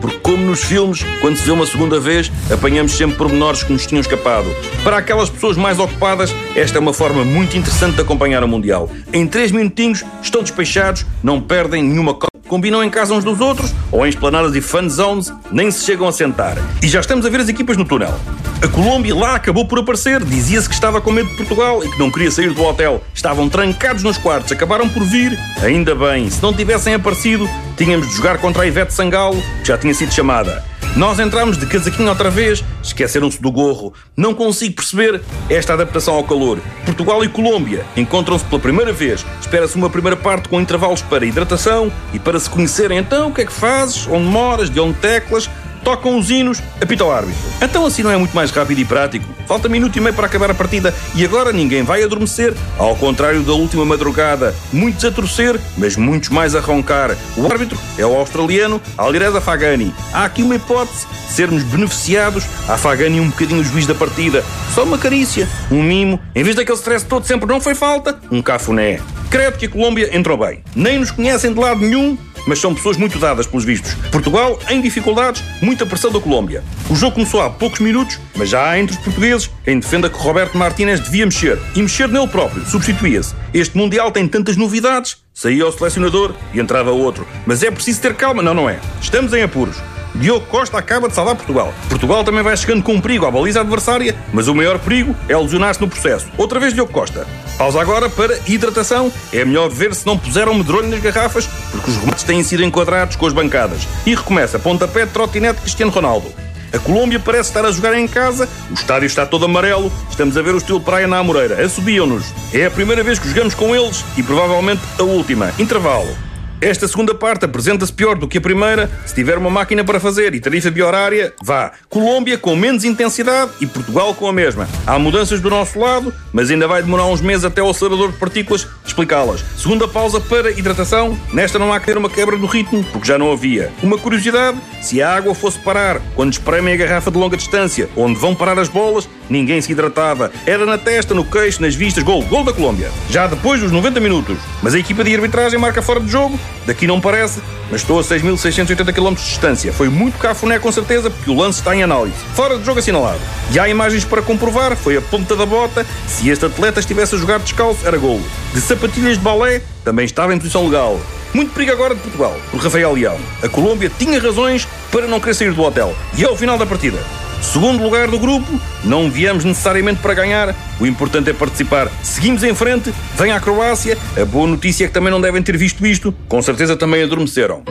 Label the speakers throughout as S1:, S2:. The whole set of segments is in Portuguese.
S1: porque como nos filmes, quando se vê uma segunda vez, apanhamos sempre pormenores que nos tinham escapado. Para aquelas pessoas mais ocupadas, esta é uma forma muito interessante de acompanhar o Mundial. Em 3 minutinhos, estão despechados, não perdem nenhuma combinam em casa uns dos outros, ou em esplanadas e fan zones, nem se chegam a sentar. E já estamos a ver as equipas no túnel. A Colômbia lá acabou por aparecer, dizia-se que estava com medo de Portugal e que não queria sair do hotel. Estavam trancados nos quartos, acabaram por vir. Ainda bem, se não tivessem aparecido, tínhamos de jogar contra a Ivete Sangalo, que já tinha sido chamada. Nós entramos de casaquinho outra vez, esqueceram-se do gorro. Não consigo perceber esta adaptação ao calor. Portugal e Colômbia encontram-se pela primeira vez. Espera-se uma primeira parte com intervalos para hidratação e para se conhecerem. Então, o que é que fazes? Onde moras? De onde teclas? Tocam os hinos, apita o árbitro. Então assim não é muito mais rápido e prático? Falta minuto e meio para acabar a partida e agora ninguém vai adormecer, ao contrário da última madrugada. Muitos a torcer, mas muitos mais a roncar. O árbitro é o australiano Alireza Afghani. Há aqui uma hipótese de sermos beneficiados. A Afghani um bocadinho o juiz da partida. Só uma carícia, um mimo. Em vez daquele stress todo sempre não foi falta, um cafuné. Credo que a Colômbia entrou bem. Nem nos conhecem de lado nenhum, mas são pessoas muito dadas pelos vistos. Portugal, em dificuldades, muita pressão da Colômbia. O jogo começou há poucos minutos, mas já há entre os portugueses quem defenda que Roberto Martínez devia mexer. E mexer nele próprio, substituía-se. Este Mundial tem tantas novidades. Saía o selecionador e entrava outro. Mas é preciso ter calma. Não é. Estamos em apuros. Diogo Costa acaba de salvar Portugal. Portugal também vai chegando com perigo à baliza adversária, mas o maior perigo é lesionar-se no processo. Outra vez Diogo Costa. Pausa agora para hidratação. É melhor ver se não puseram medronho nas garrafas, porque os remates têm sido enquadrados com as bancadas. E recomeça pontapé de trotinete Cristiano Ronaldo. A Colômbia parece estar a jogar em casa, o estádio está todo amarelo, estamos a ver o estilo praia na Amoreira. Assobiam-nos. É a primeira vez que jogamos com eles e provavelmente a última. Intervalo. Esta segunda parte apresenta-se pior do que a primeira. Se tiver uma máquina para fazer e tarifa biorária, vá. Colômbia com menos intensidade e Portugal com a mesma. Há mudanças do nosso lado, mas ainda vai demorar uns meses até o acelerador de partículas explicá-las. Segunda pausa para hidratação. Nesta não há que ter uma quebra do ritmo, porque já não havia. Uma curiosidade, se a água fosse parar quando espremem a garrafa de longa distância, onde vão parar as bolas, ninguém se hidratava. Era na testa, no queixo, nas vistas. Gol da Colômbia. Já depois dos 90 minutos. Mas a equipa de arbitragem marca fora de jogo. Daqui não parece, mas estou a 6.680 km de distância. Foi muito cafuné com certeza, porque o lance está em análise. Fora de jogo assinalado. E há imagens para comprovar, foi a ponta da bota. Se este atleta estivesse a jogar descalço, era golo. De sapatilhas de balé, também estava em posição legal. Muito perigo agora de Portugal, por Rafael Leão. A Colômbia tinha razões para não querer sair do hotel. E é o final da partida. Segundo lugar do grupo, não viemos necessariamente para ganhar, o importante é participar. Seguimos em frente, vem a Croácia, a boa notícia é que também não devem ter visto isto, com certeza também adormeceram.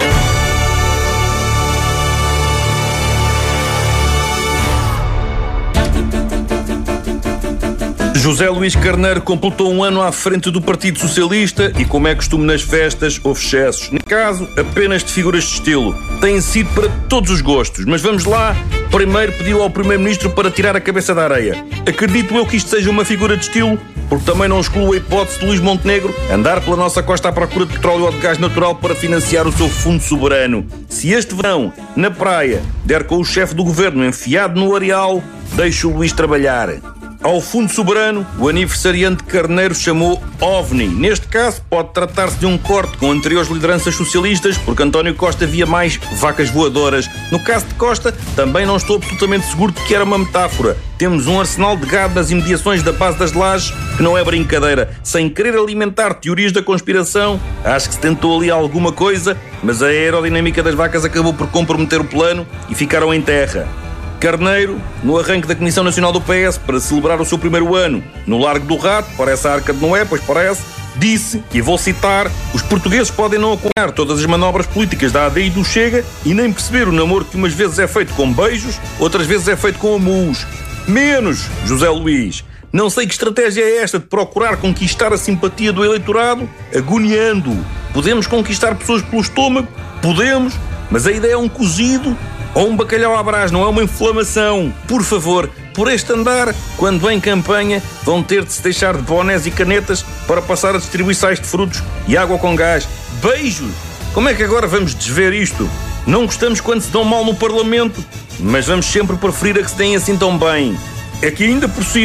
S1: José Luís Carneiro completou um ano à frente do Partido Socialista e, como é costume nas festas, houve excessos. No caso, apenas de figuras de estilo. Têm sido para todos os gostos, mas vamos lá. Primeiro pediu ao Primeiro-Ministro para tirar a cabeça da areia. Acredito eu que isto seja uma figura de estilo, porque também não excluo a hipótese de Luís Montenegro andar pela nossa costa à procura de petróleo ou de gás natural para financiar o seu fundo soberano. Se este verão, na praia, der com o chefe do governo enfiado no areal, deixa o Luís trabalhar. Ao Fundo Soberano, o aniversariante Carneiro chamou OVNI. Neste caso, pode tratar-se de um corte com anteriores lideranças socialistas, porque António Costa via mais vacas voadoras. No caso de Costa, também não estou absolutamente seguro de que era uma metáfora. Temos um arsenal de gado nas imediações da base das Lajes, que não é brincadeira. Sem querer alimentar teorias da conspiração, acho que se tentou ali alguma coisa, mas a aerodinâmica das vacas acabou por comprometer o plano e ficaram em terra. Carneiro, no arranque da Comissão Nacional do PS para celebrar o seu primeiro ano no Largo do Rato, parece a Arca de Noé, pois parece, disse, e vou citar, os portugueses podem não acompanhar todas as manobras políticas da AD e do Chega e nem perceber o namoro que umas vezes é feito com beijos, outras vezes é feito com amus. Menos, José Luís. Não sei que estratégia é esta de procurar conquistar a simpatia do eleitorado agoniando. Podemos conquistar pessoas pelo estômago? Podemos, mas a ideia é um cozido ou um bacalhau à brás, não é uma inflamação. Por favor, por este andar, quando em campanha, vão ter de se deixar de bonés e canetas para passar a distribuir sais de frutos e água com gás. Beijos! Como é que agora vamos desver isto? Não gostamos quando se dão mal no Parlamento, mas vamos sempre preferir a que se deem assim tão bem. É que ainda por cima,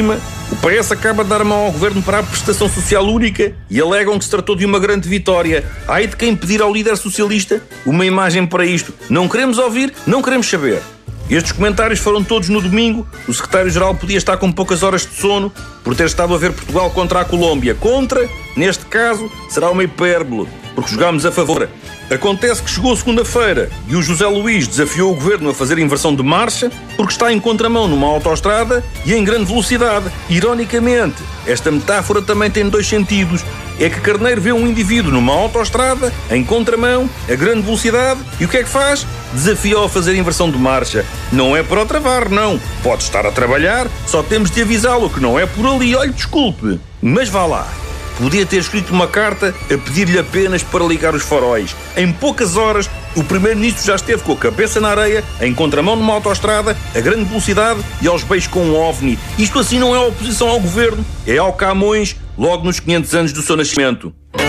S1: O PS acaba de dar a mão ao governo para a prestação social única e alegam que se tratou de uma grande vitória. Ai de quem pedir ao líder socialista uma imagem para isto. Não queremos ouvir, não queremos saber. Estes comentários foram todos no domingo. O secretário-geral podia estar com poucas horas de sono por ter estado a ver Portugal contra a Colômbia. Contra, neste caso, será uma hipérbole, porque jogámos a favor. Acontece que chegou segunda-feira e o José Luís desafiou o governo a fazer inversão de marcha porque está em contramão numa autoestrada e em grande velocidade. Ironicamente, esta metáfora também tem dois sentidos. É que Carneiro vê um indivíduo numa autoestrada, em contramão, a grande velocidade, e o que é que faz? Desafia-o a fazer inversão de marcha. Não é para o travar, não. Pode estar a trabalhar, só temos de avisá-lo que não é por ali. Olhe, desculpe. Mas vá lá. Podia ter escrito uma carta a pedir-lhe apenas para ligar os faróis. Em poucas horas, o primeiro-ministro já esteve com a cabeça na areia, em contramão numa autoestrada, a grande velocidade e aos beijos com um OVNI. Isto assim não é oposição ao governo, é ao Camões, logo nos 500 anos do seu nascimento.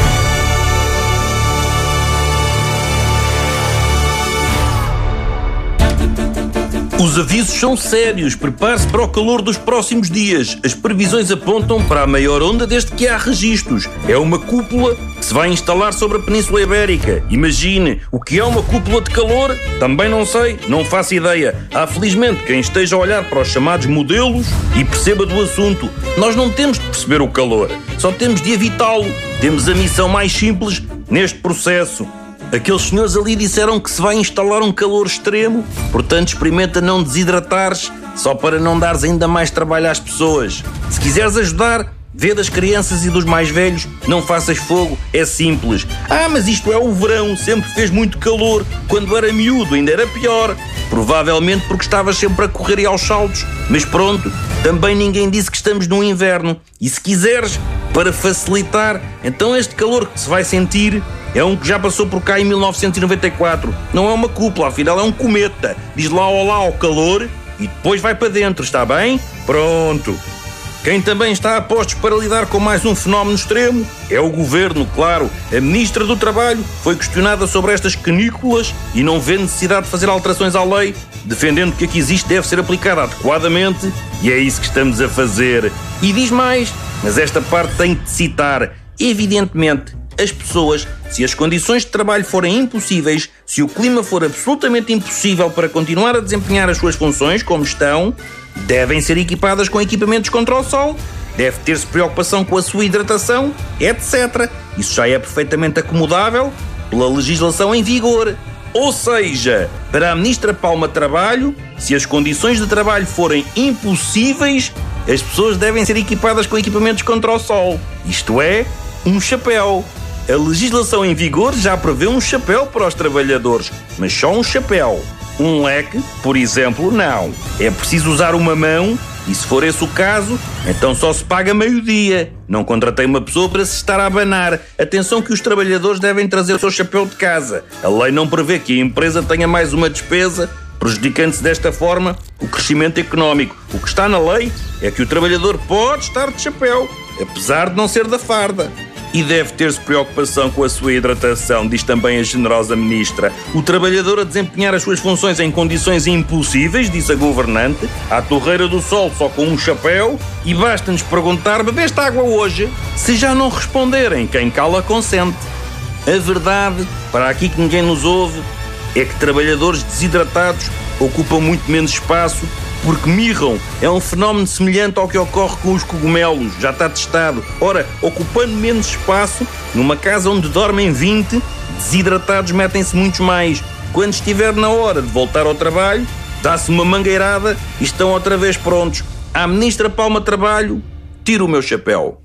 S1: Os avisos são sérios. Prepare-se para o calor dos próximos dias. As previsões apontam para a maior onda desde que há registros. É uma cúpula que se vai instalar sobre a Península Ibérica. Imagine, o que é uma cúpula de calor? Também não sei, não faço ideia. Há felizmente quem esteja a olhar para os chamados modelos e perceba do assunto. Nós não temos de perceber o calor, só temos de evitá-lo. Temos a missão mais simples neste processo. Aqueles senhores ali disseram que se vai instalar um calor extremo, portanto experimenta não desidratares, só para não dares ainda mais trabalho às pessoas. Se quiseres ajudar, vê das crianças e dos mais velhos, não faças fogo, é simples. Mas isto é o verão, sempre fez muito calor, quando era miúdo ainda era pior. Provavelmente porque estavas sempre a correr e aos saltos, mas pronto, também ninguém disse que estamos no inverno. E se quiseres, para facilitar, então este calor que se vai sentir é um que já passou por cá em 1994. Não é uma cúpula, afinal é um cometa. Diz lá olá ao calor e depois vai para dentro, está bem? Pronto. Quem também está a postos para lidar com mais um fenómeno extremo é o governo, claro. A ministra do Trabalho foi questionada sobre estas canículas e não vê necessidade de fazer alterações à lei, defendendo que a que existe deve ser aplicada adequadamente, e é isso que estamos a fazer. E diz mais, mas esta parte tem de citar. Evidentemente, as pessoas, se as condições de trabalho forem impossíveis, se o clima for absolutamente impossível para continuar a desempenhar as suas funções como estão, devem ser equipadas com equipamentos contra o sol, deve ter-se preocupação com a sua hidratação, etc. Isso já é perfeitamente acomodável pela legislação em vigor. Ou seja, para a ministra Palma Trabalho, se as condições de trabalho forem impossíveis, as pessoas devem ser equipadas com equipamentos contra o sol. Isto é, um chapéu. A legislação em vigor já prevê um chapéu para os trabalhadores, mas só um chapéu. Um leque, por exemplo, não. É preciso usar uma mão e, se for esse o caso, então só se paga meio-dia. Não contratei uma pessoa para se estar a abanar. Atenção que os trabalhadores devem trazer o seu chapéu de casa. A lei não prevê que a empresa tenha mais uma despesa, prejudicando-se desta forma o crescimento económico. O que está na lei é que o trabalhador pode estar de chapéu, apesar de não ser da farda. E deve ter-se preocupação com a sua hidratação, diz também a generosa ministra. O trabalhador a desempenhar as suas funções em condições impossíveis, diz a governante, à torreira do sol só com um chapéu, e basta-nos perguntar: bebeste água hoje? Se já não responderem, quem cala consente. A verdade, para aqui que ninguém nos ouve, é que trabalhadores desidratados ocupam muito menos espaço porque mirram. É um fenómeno semelhante ao que ocorre com os cogumelos, já está testado. Ora, ocupando menos espaço, numa casa onde dormem 20, desidratados metem-se muitos mais. Quando estiver na hora de voltar ao trabalho, dá-se uma mangueirada e estão outra vez prontos. À ministra Palma Trabalho, tiro o meu chapéu.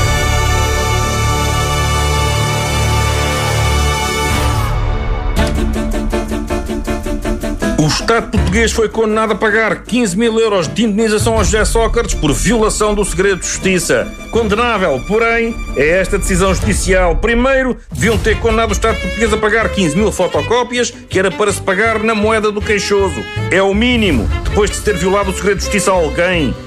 S1: O Estado português foi condenado a pagar 15 mil euros de indenização ao José Sócrates por violação do segredo de justiça. Condenável, porém, é esta decisão judicial. Primeiro, deviam ter condenado o Estado português a pagar 15 mil fotocópias, que era para se pagar na moeda do queixoso. É o mínimo, depois de se ter violado o segredo de justiça a alguém.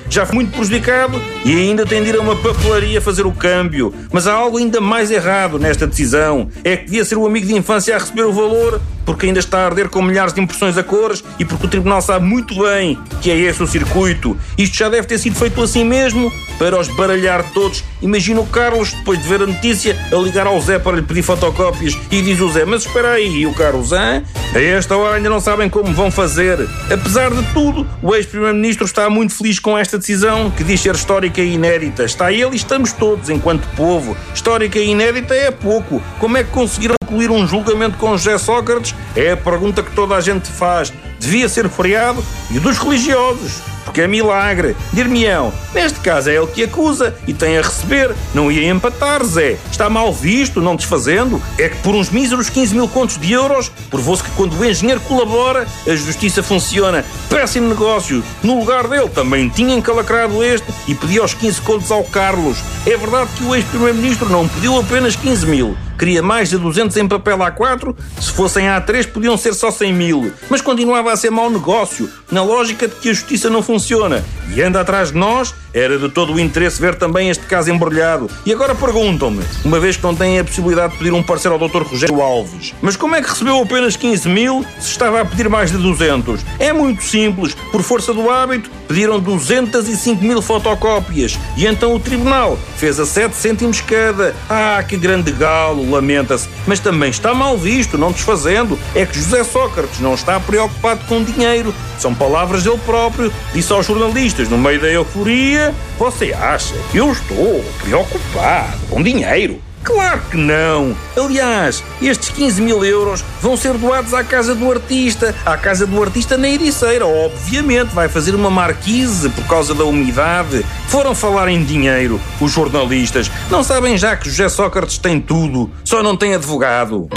S1: já foi muito prejudicado e ainda tem de ir a uma papelaria fazer o câmbio. Mas há algo ainda mais errado nesta decisão. É que devia ser o amigo de infância a receber o valor, porque ainda está a arder com milhares de impressões a cores e porque o tribunal sabe muito bem que é esse o circuito. Isto já deve ter sido feito assim mesmo, para os baralhar todos. Imagina o Carlos, depois de ver a notícia, a ligar ao Zé para lhe pedir fotocópias e diz o Zé: mas espera aí, e o Carlos: a esta hora ainda não sabem como vão fazer. Apesar de tudo, o ex-primeiro-ministro está muito feliz com esta decisão, que diz ser histórica e inédita. Está ele e estamos todos, enquanto povo. Histórica e inédita é pouco. Como é que conseguiram concluir um julgamento com José Sócrates? É a pergunta que toda a gente faz. Devia ser feriado e dos religiosos, porque é milagre. Dir-me-ão, neste caso é ele que acusa e tem a receber, não ia empatar, Zé. Está mal visto, não desfazendo. É que por uns míseros 15 mil contos de euros, provou-se que quando o engenheiro colabora, a justiça funciona. Péssimo negócio. No lugar dele também tinha encalacrado este e pedia os 15 contos ao Carlos. É verdade que o ex-primeiro-ministro não pediu apenas 15 mil. Queria mais de 200 em papel A4, se fossem A3 podiam ser só 100 mil. Mas continuava a ser mau negócio, na lógica de que a justiça não funciona e anda atrás de nós. Era de todo o interesse ver também este caso embrulhado. E agora perguntam-me, uma vez que não têm a possibilidade de pedir um parecer ao Dr. Rogério Alves, mas como é que recebeu apenas 15 mil se estava a pedir mais de 200? É muito simples, por força do hábito, pediram 205 mil fotocópias e então o tribunal fez a 7 cêntimos cada. Ah, que grande galo, lamenta-se. Mas também está mal visto, não desfazendo. É que José Sócrates não está preocupado com dinheiro. São palavras dele próprio. Disse aos jornalistas, no meio da euforia: você acha que eu estou preocupado com dinheiro? Claro que não! Aliás, estes 15 mil euros vão ser doados à Casa do Artista. À Casa do Artista na Ericeira, obviamente. Vai fazer uma marquise por causa da umidade. Foram falar em dinheiro, os jornalistas. Não sabem já que José Sócrates tem tudo, só não tem advogado.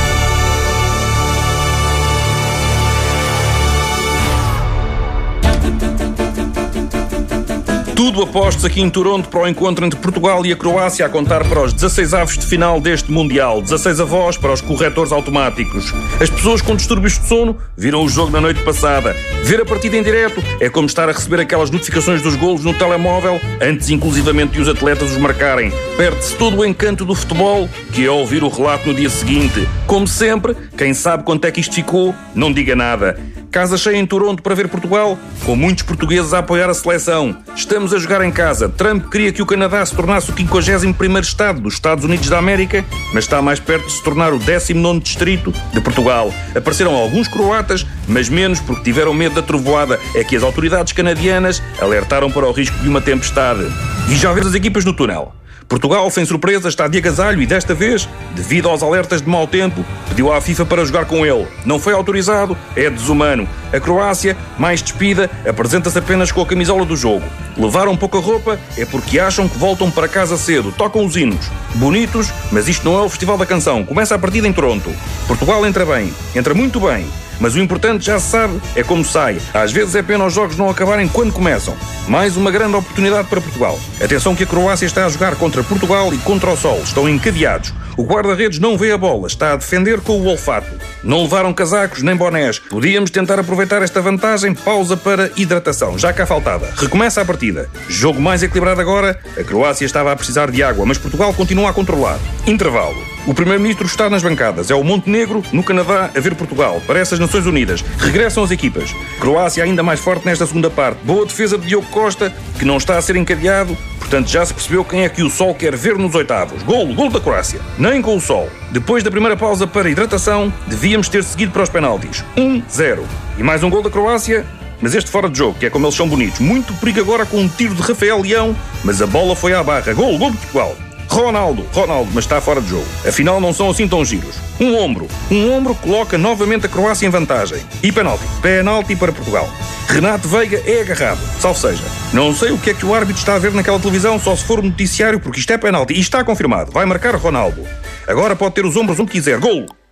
S1: Tudo apostos aqui em Toronto para o encontro entre Portugal e a Croácia, a contar para os 16avos de final deste Mundial. 16 avós para os corretores automáticos. As pessoas com distúrbios de sono viram o jogo na noite passada. Ver a partida em direto é como estar a receber aquelas notificações dos golos no telemóvel, antes inclusivamente de os atletas os marcarem. Perde-se todo o encanto do futebol, que é ouvir o relato no dia seguinte. Como sempre, quem sabe quanto é que isto ficou, não diga nada. Casa cheia em Toronto para ver Portugal, com muitos portugueses a apoiar a seleção. Estamos a jogar em casa. Trump queria que o Canadá se tornasse o 51º Estado dos Estados Unidos da América, mas está mais perto de se tornar o 19º Distrito de Portugal. Apareceram alguns croatas, mas menos porque tiveram medo da trovoada. É que as autoridades canadianas alertaram para o risco de uma tempestade. E já vês as equipas no túnel. Portugal, sem surpresa, está de agasalho e desta vez, devido aos alertas de mau tempo, pediu à FIFA para jogar com ele. Não foi autorizado, é desumano. A Croácia, mais despida, apresenta-se apenas com a camisola do jogo. Levaram pouca roupa é porque acham que voltam para casa cedo. Tocam os hinos. Bonitos, mas isto não é o Festival da Canção. Começa a partida em Toronto. Portugal entra bem, entra muito bem. Mas o importante, já se sabe, é como sai. Às vezes é pena os jogos não acabarem quando começam. Mais uma grande oportunidade para Portugal. Atenção que a Croácia está a jogar contra Portugal e contra o Sol. Estão encadeados. O guarda-redes não vê a bola. Está a defender com o olfato. Não levaram casacos nem bonés. Podíamos tentar aproveitar esta vantagem. Pausa para hidratação. Já cá faltava. Recomeça a partida. Jogo mais equilibrado agora. A Croácia estava a precisar de água, mas Portugal continua a controlar. Intervalo. O primeiro-ministro está nas bancadas. É o Montenegro, no Canadá, a ver Portugal. Parece as Nações Unidas. Regressam as equipas. Croácia ainda mais forte nesta segunda parte. Boa defesa de Diogo Costa, que não está a ser encadeado. Portanto, já se percebeu quem é que o Sol quer ver nos oitavos. Golo da Croácia. Nem com o Sol. Depois da primeira pausa para hidratação, devíamos ter seguido para os penaltis. 1-0. E mais um gol da Croácia, mas este fora de jogo, que é como eles são bonitos. Muito perigo agora com um tiro de Rafael Leão, mas a bola foi à barra. Golo de Portugal. Ronaldo, mas está fora de jogo. Afinal, não são assim tão giros. Um ombro coloca novamente a Croácia em vantagem. E penalti para Portugal. Renato Veiga é agarrado, salvo seja. Não sei o que é que o árbitro está a ver naquela televisão, só se for um noticiário, porque isto é penalti. E está confirmado, vai marcar Ronaldo. Agora pode ter os ombros onde quiser. Golo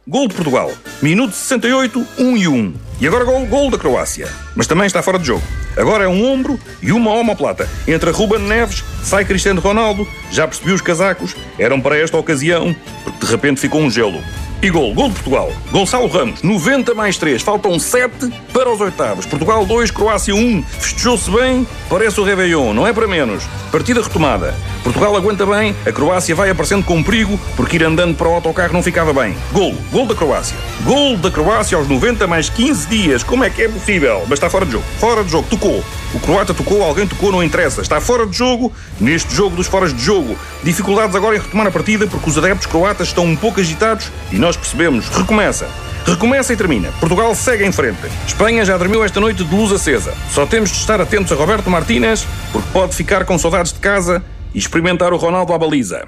S1: gol de Portugal. Minuto 68, 1-1. E agora gol da Croácia. Mas também está fora de jogo. Agora é um ombro e uma omoplata. Entra Ruben Neves, sai Cristiano Ronaldo. Já percebi os casacos. Eram para esta ocasião, porque de repente ficou um gelo. E gol de Portugal. Gonçalo Ramos, 90+3. Faltam 7 para os oitavos. Portugal 2, Croácia 1. Festejou-se bem, parece o Réveillon, não é para menos. Partida retomada. Portugal aguenta bem, a Croácia vai aparecendo com perigo, porque ir andando para o autocarro não ficava bem. Gol da Croácia. Gol da Croácia aos 90+15 dias. Como é que é possível? Mas está fora de jogo. Fora de jogo. Tocou. O croata tocou, alguém tocou, não interessa. Está fora de jogo, neste jogo dos foras de jogo. Dificuldades agora em retomar a partida, porque os adeptos croatas estão um pouco agitados e nós percebemos. Recomeça e termina. Portugal segue em frente. Espanha já dormiu esta noite de luz acesa. Só temos de estar atentos a Roberto Martínez, porque pode ficar com saudades de casa e experimentar o Ronaldo à baliza.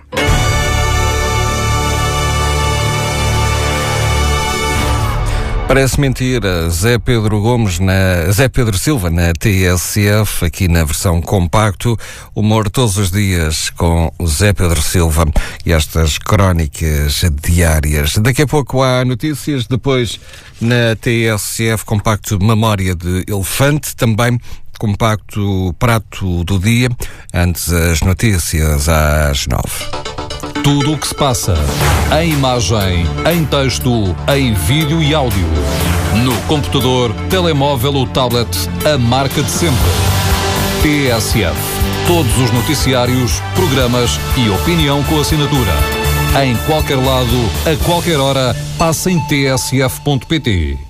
S2: Parece mentira, Zé Pedro Silva na TSF, aqui na versão compacto, humor todos os dias com o Zé Pedro Silva e estas crónicas diárias. Daqui a pouco há notícias, depois na TSF compacto Memória de Elefante, também compacto Prato do Dia, antes as notícias às 9.
S3: Tudo o que se passa, em imagem, em texto, em vídeo e áudio. No computador, telemóvel ou tablet, a marca de sempre. TSF. Todos os noticiários, programas e opinião com assinatura. Em qualquer lado, a qualquer hora, passa em tsf.pt.